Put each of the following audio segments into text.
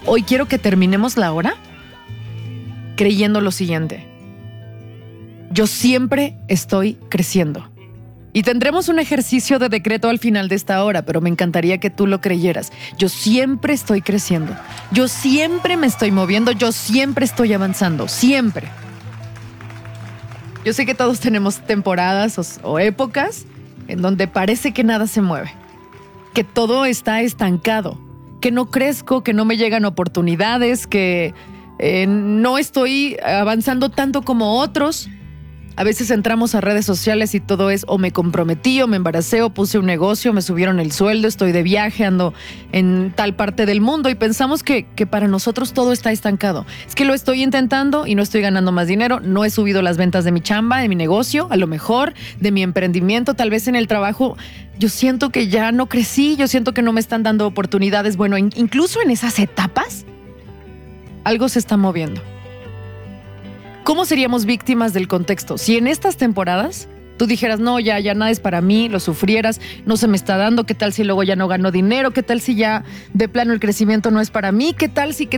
Hoy quiero que terminemos la hora creyendo lo siguiente: yo siempre estoy creciendo. Y tendremos un ejercicio de decreto al final de esta hora, pero me encantaría que tú lo creyeras. Yo siempre estoy creciendo. Yo siempre me estoy moviendo. Yo siempre estoy avanzando. Siempre. Yo sé que todos tenemos temporadas o épocas en donde parece que nada se mueve, que todo está estancado, que no crezco, que no me llegan oportunidades, que no estoy avanzando tanto como otros. A veces entramos a redes sociales y todo es o me comprometí, o me embaracé, o puse un negocio, me subieron el sueldo, estoy de viaje, ando en tal parte del mundo y pensamos que para nosotros todo está estancado. Es que lo estoy intentando y no estoy ganando más dinero, no he subido las ventas de mi chamba, de mi negocio, a lo mejor de mi emprendimiento, tal vez en el trabajo. Yo siento que ya no crecí, yo siento que no me están dando oportunidades. Bueno, incluso en esas etapas, algo se está moviendo. ¿Cómo seríamos víctimas del contexto? Si en estas temporadas tú dijeras, no, ya nada es para mí, lo sufrieras, no se me está dando, ¿qué tal si luego ya no gano dinero? ¿Qué tal si ya de plano el crecimiento no es para mí? ¿Qué tal si?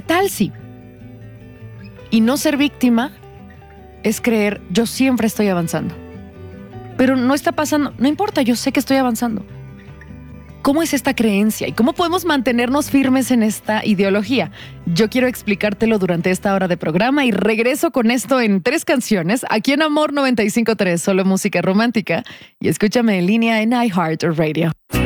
Y no ser víctima es creer, yo siempre estoy avanzando. Pero no está pasando, no importa, yo sé que estoy avanzando. ¿Cómo es esta creencia y cómo podemos mantenernos firmes en esta ideología? Yo quiero explicártelo durante esta hora de programa y regreso con esto en 3 canciones, aquí en Amor 95.3, solo música romántica, y escúchame en línea en iHeartRadio.